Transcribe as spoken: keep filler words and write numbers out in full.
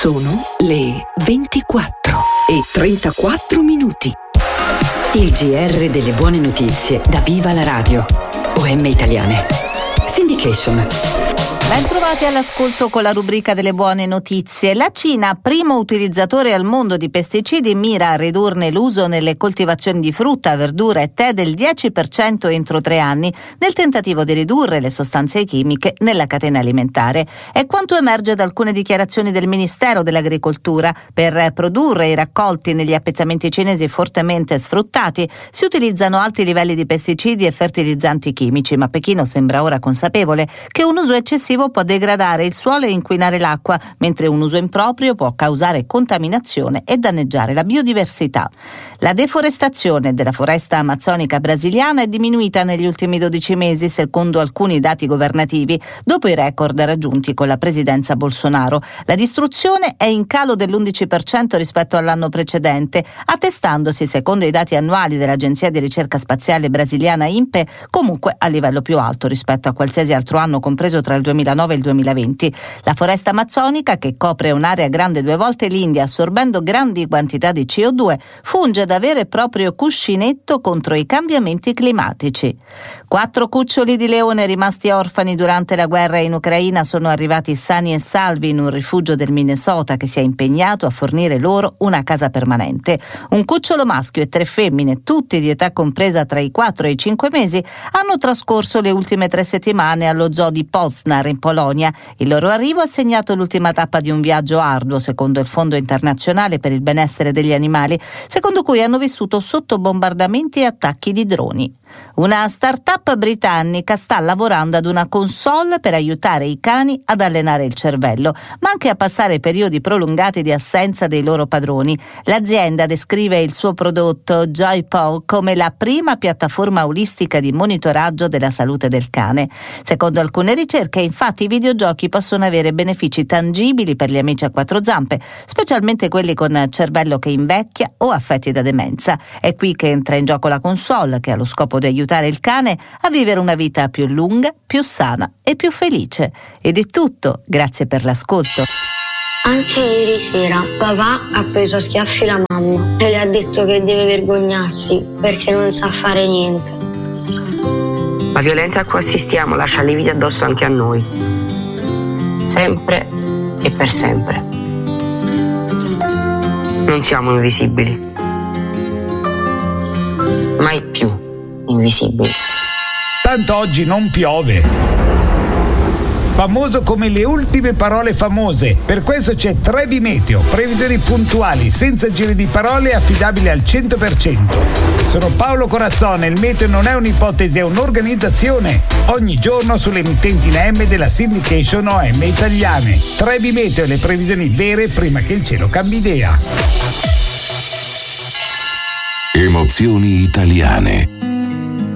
Sono le ventiquattro e trentaquattro minuti. Il G R delle buone notizie da Viva la Radio. O M Italiane. Syndication. Ben trovati all'ascolto con la rubrica delle buone notizie. La Cina, primo utilizzatore al mondo di pesticidi, mira a ridurne l'uso nelle coltivazioni di frutta, verdura e tè del dieci per cento entro tre anni, nel tentativo di ridurre le sostanze chimiche nella catena alimentare. È quanto emerge da alcune dichiarazioni del Ministero dell'Agricoltura. Per produrre i raccolti negli appezzamenti cinesi fortemente sfruttati si utilizzano alti livelli di pesticidi e fertilizzanti chimici, ma Pechino sembra ora consapevole che un uso eccessivo può degradare il suolo e inquinare l'acqua, mentre un uso improprio può causare contaminazione e danneggiare la biodiversità. La deforestazione della foresta amazzonica brasiliana è diminuita negli ultimi dodici mesi, secondo alcuni dati governativi, dopo i record raggiunti con la presidenza Bolsonaro. La distruzione è in calo dell'undici per cento rispetto all'anno precedente, attestandosi, secondo i dati annuali dell'Agenzia di ricerca spaziale brasiliana I N P E, comunque a livello più alto rispetto a qualsiasi altro anno compreso tra il duemilanove e il duemilaventi. La foresta amazzonica, che copre un'area grande due volte l'India, assorbendo grandi quantità di C O due, funge da vero e proprio cuscinetto contro i cambiamenti climatici. Quattro cuccioli di leone rimasti orfani durante la guerra in Ucraina sono arrivati sani e salvi in un rifugio del Minnesota che si è impegnato a fornire loro una casa permanente. Un cucciolo maschio e tre femmine, tutti di età compresa tra i quattro e i cinque mesi, hanno trascorso le ultime tre settimane allo zoo di Poznar in Polonia. Il loro arrivo ha segnato l'ultima tappa di un viaggio arduo, secondo il Fondo Internazionale per il Benessere degli Animali, secondo cui hanno vissuto sotto bombardamenti e attacchi di droni. Una start-up britannica sta lavorando ad una console per aiutare i cani ad allenare il cervello, ma anche a passare periodi prolungati di assenza dei loro padroni. L'azienda descrive il suo prodotto JoyPaw come la prima piattaforma olistica di monitoraggio della salute del cane. Secondo alcune ricerche, infatti, i videogiochi possono avere benefici tangibili per gli amici a quattro zampe, specialmente quelli con cervello che invecchia o affetti da demenza. È qui che entra in gioco la console, che ha lo scopo di aiutare il cane a vivere una vita più lunga, più sana e più felice. Ed è tutto, grazie per l'ascolto. Anche ieri sera papà ha preso a schiaffi la mamma e le ha detto che deve vergognarsi perché non sa fare niente. La violenza a cui assistiamo lascia lividi addosso anche a noi, sempre e per sempre. Non siamo invisibili, mai più invisibili. Tanto oggi non piove. Famoso come le ultime parole famose. Per questo c'è Trebi Meteo, previsioni puntuali, senza giri di parole, affidabili al cento per cento. Sono Paolo Corazzone, il meteo non è un'ipotesi, è un'organizzazione. Ogni giorno sulle emittenti in A M della Syndication O M Italiane. Trebi Meteo, le previsioni vere prima che il cielo cambi idea. Emozioni italiane.